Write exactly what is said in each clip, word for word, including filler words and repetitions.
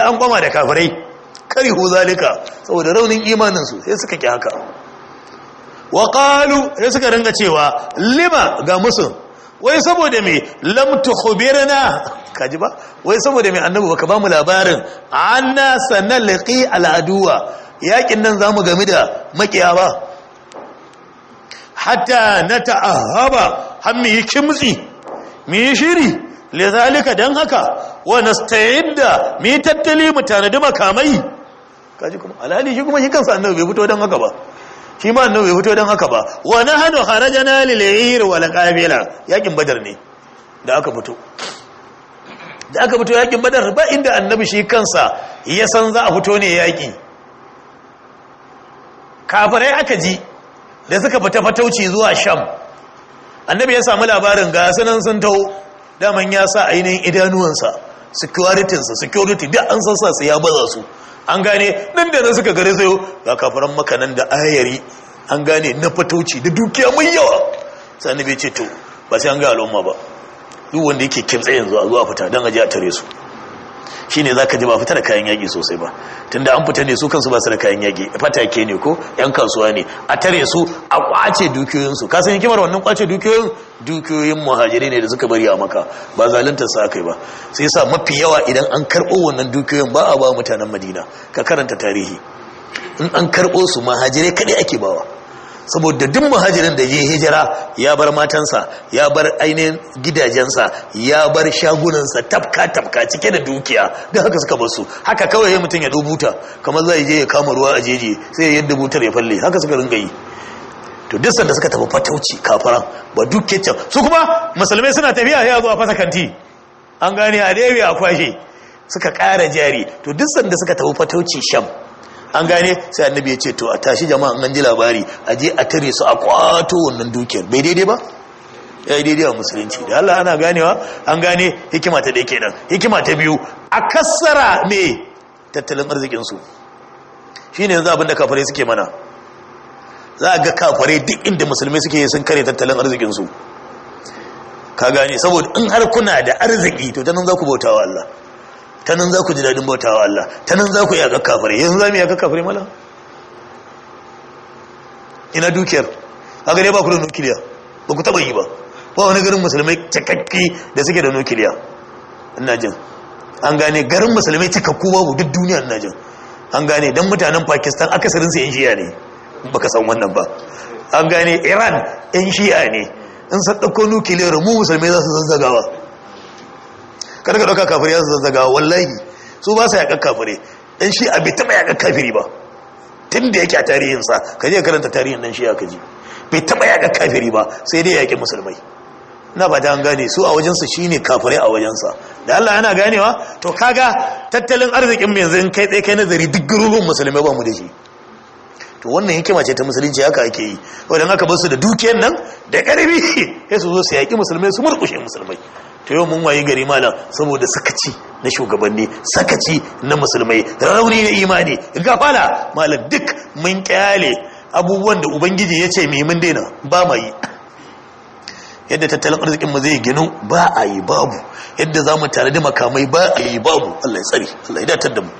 an kwama da kafirai karihu zalika saboda raunin imanin su sai suka ki haka wa qalu sai suka ringa cewa lima ga musu wai saboda me lam tukhbirna kaji ba wai saboda me annabi baka ba mu labarin anna sanalqi aladuwa yakin nan zamu game da makiya ba hatta nata'ahaba hammi kimtsi mi shiri lidhalika dan haka wa nasta'idda mi tattali mutanadi makamai kaji kuma alali shi kuma shi kansa annabi bai fito dan haka ba shi ma annabi bai fito dan haka ba wa nahnu kharajna lil-'ir wal qabila yakin badar ne da aka fito da aka fito yakin badar ba inda annabi shi kansa ya san za a fito ne yaki kafirai aka ji da suka fita fatauci zuwa sham annabi ya samu labarin ga sanan sun taho daman ya sa ainihin idanuwansa securitinsa security duk an sassa su ya baza su an gane nan da nan suka gare sayo ga kafiran makanan da ayari an gane na fatauci da dukiya mai yawa sai annabi ya ce to ba sai an ga al'umma ba duk wanda yake kimtsa yanzu a zuwa fita don aje a tare su shine zaka ji ba fita da kayan yaki sosai ba tunda an fita ne su kansu ba su da kayan yaki fatake ne ko yan kasuwa ne a tare su a kwace dukiyoyin su ka san hikimar wannan kwace dukiyoyin dukiyoyin muhajiri ne da suka bari a maka ba zalunta su akai ba sai yasa mafi yawa idan an karbo wannan dukiyoyin ba a ba mutanen Madina ka karanta tarihi in an karbo su muhajirai kadai ake bawa saboda duk muhajirin da ya hijira ya bar matansa ya bar ainihin gidajensa ya bar shagunansa tafka tafka cike da dukiya da haka suka bar su haka kawai ya mutum ya dubuta kamar zai je ya kama ruwa a jeji sai ya yadda butar ya falle haka suka ringa yi to duk sanda suka tafi fatauci kafaran ba duke can su kuma musulmai suna tafiya ya zo a fasa kanti an gane a dai a kwashe suka ƙara jari to duk sanda suka tafi fatauci sham an gane sai annabi ya ce to a tashi jama'an an ji labari a je a tare su a kwato wannan dukiyar bai daidai ba ya yi daidai a musulunci da Allah ana ganewa an gane hikima ta ɗaya kenan hikima ta biyu a kassara me tattalin arzikinsu shi ne yanzu abinda kafirai suke mana za a ga kafirai duk inda musulmai suke sun kare tattalin arzikinsu ka gane saboda in har kuna da arziki to ta nan za ku bauta wa Allah ta nan za ku ji daɗin bauta wa Allah ta nan za ku yi yaƙar kafirai yanzu za mu yi yaƙar kafirai mala ina dukiyar a gane ba ku da nukiliya ba ku taɓa yi ba ba wani garin musulmai cikakki da suke da nukiliya ina jin an gane garin musulmai cikakku babu duk duniya ina jin an gane don mutanen pakistan akasarin su yan shi'a ne ba ka san wannan ba an gane iran yan shi'a ne in sun ɗauko nukiliyar mu musulmai za su zazzagawa kada ka ɗauka kafirai za su zazzagawa wallahi su ba su yaƙar kafirai ɗan shi'a bai taɓa yaƙar kafiri ba tun da yake a tarihinsa ka je karanta tarihin ɗan shi'a ka ji bai taɓa yaƙar kafiri ba sai dai yaƙi musulmai na ba ta gane su a wajensa shi ne kafirai a wajensa da Allah yana ganewa to kaga tattalin arzikin mai yanzu kai tsaye kai nazari duk garuruwan musulmai ba mu da shi to wannan hikima ce ta musulunci haka ake yi wadanda aka basu da dukiyar nan da ƙarfi sai su zo su yaƙi musulmai su murƙushe musulmai to yau mun wayi gari malam saboda sakaci na shugabanni sakaci na musulmai rauni na imani gafala malam duk mun kyale abubuwan da ubangiji ya ce mai mun daina ba ma yi yadda tattalin arzikin mu zai ginu ba a yi babu yadda za mu tare da makamai ba a yi babu Allah ya tsari Allah ya datar da mu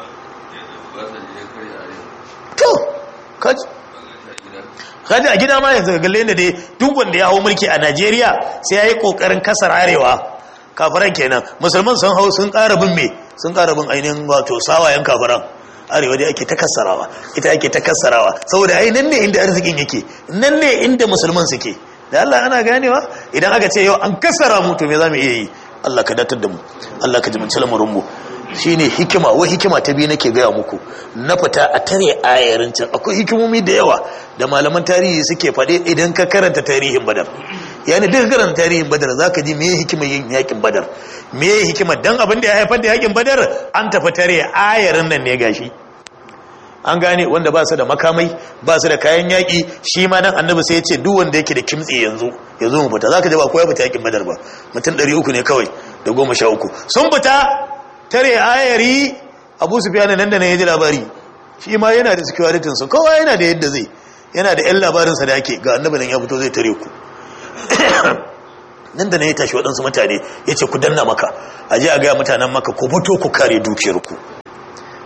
to kaji kaji a gida ma yanzu galle ne dai duk wanda ya hau mulki a Najeriya sai ya yi kokarin kasar arewa kafiran kenan musulman sun hau sun ƙara bin me sun ƙara bin ainihin wato sawayen kafiran arewa dai ake ta kassarawa ita ake ta kassarawa saboda ai nan ne inda arzikin yake nan ne inda musulman suke da Allah ana ganewa idan aka ce yau an kassara mu to me zamu iya yi Allah ka datar da mu Allah ka jiminci lamarin mu shine hikima wai hikima ta biyu nake gaya muku na fita a tare ayarin can akwai hikimomi da yawa da malaman tarihi suke faɗe idan ka karanta tarihin badar yani duk karanta tarihin badar zaka ji me hikimar yin yakin badar me hikimar dan abin da ya haifar da yakin badar an tafi tare ayarin nan ne gashi an gane wanda ba su da makamai ba su da kayan yaƙi shi ma nan annabi sai ya ce duk wanda yake da kimtsi yanzu ya zo mu fita za ka ji ba kowa fita yaƙin badar ba mutum ɗari uku ne kawai da goma sha uku sun fita tare ayari abu su fiya nan da nan ya ji labari shi ma yana da securitin su kowa yana da yadda zai yana da yan labarinsa da ake ga annabi nan ya fito zai tare ku nan da nan ya tashi waɗansu mutane ya ce ku danna maka a je a gaya mutanen maka ku fito ku kare dukiyarku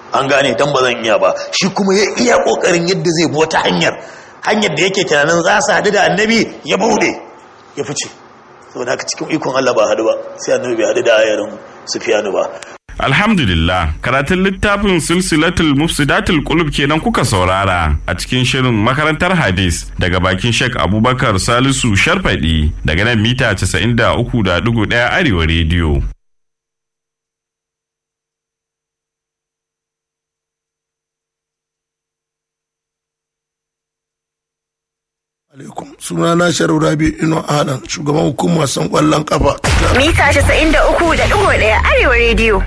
an gane dan ba zan iya ba shi kuma ya iya kokarin yadda zai bi wata hanyar hanyar da yake tunanin za su haɗu da annabi ya bude ya fice saboda haka cikin ikon Allah ba haɗu ba sai annabi bai haɗu da ayarin Sufyanu ba. Alhamdulillah, karatun littafin silsilatul mufsidatul qulub kenan kuka saurara a cikin shirin makarantar hadis daga bakin Sheikh Abubakar Salisu Sharfadi daga nan mita casa'in da uku da ɗigo ɗaya Arewa Radio. alaikum sunana Sharu Rabi Ino Alan shugaban hukumar wasan kwallon kafa mita casa'in da uku da ɗigo ɗaya Arewa Radio.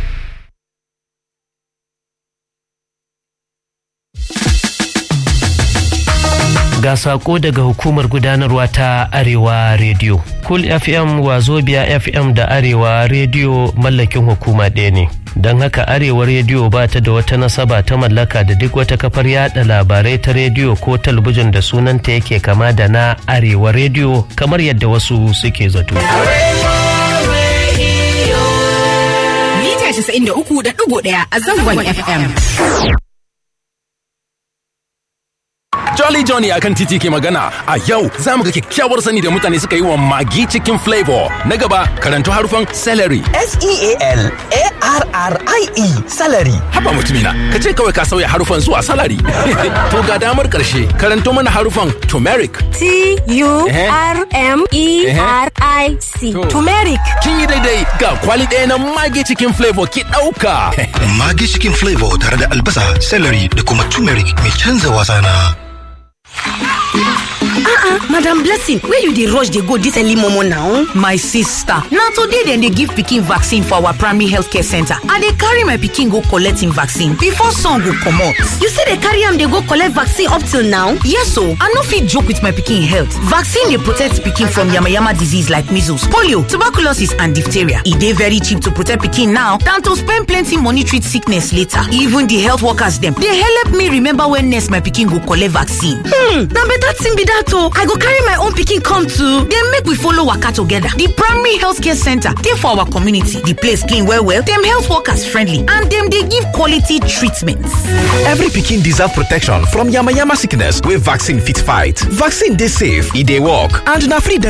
Ga sako daga hukumar gudanarwa ta Arewa Radio. Cool F M, Wazobia F M da Arewa Radio mallakin hukuma ɗaya ne. Don haka Arewa Radio ba ta da wata nasaba ta mallaka da duk wata kafar yada labarai ta rediyo ko talabijin da sunanta yake kama da na Arewa Radio kamar yadda wasu suke zato. Mita casa'in da uku da ɗigo ɗaya a zangon F M. Jolly Johnny akan titi ke magana a yau za mu ga kyakkyawar sani da mutane suka yi wa Maggi cikin flavor. Na gaba karanto harufan celery. S E A L A R R I E celery. Haba mutumina, ka ce kawai ka sauya harufan zuwa salary. To ga damar karshe karanto mana harufan turmeric. T U R M E R I C. Turmeric. Kin yi daidai ga kwali ɗaya na Maggi cikin flavor ki ɗauka. Maggi cikin flavor tare da albasa, celery da kuma turmeric mai canza wasa na. Uh-uh, Madam Blessing, where you dey rush dey go this early momo now? My sister, na today dem dey give pikin vaccine for our primary healthcare center. I dey carry my pikin go collect im vaccine before sun go comot. You say dey carry am dey go collect vaccine up till now? Yes o, I no fit joke with my pikin health. Vaccine dey protect pikin from yamayama disease like measles, polio, tuberculosis and diphtheria. E dey very cheap to protect pikin now than to spend plenty money treat sickness later. Even the health workers dem dey help me remember when next my pikin go collect vaccine. Hmm, na better thing be that o. I go carry my own pikin come too. Dem make we follow waka together. The primary healthcare center dey for our community. The place clean well well. Dem health workers friendly and dem dey give quality treatments. Every pikin deserve protection from yamayama sickness wey vaccine fit fight. Vaccine dey safe, e dey work, and na free.